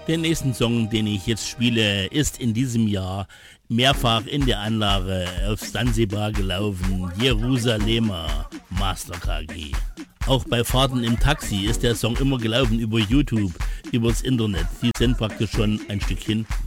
Der nächsten Song, den ich jetzt spiele, ist in diesem Jahr mehrfach in der Anlage auf Sansibar gelaufen. Jerusalema, Master KG. Auch bei Fahrten im Taxi ist der Song immer gelaufen über YouTube, übers Internet. Die sind praktisch schon ein Stückchen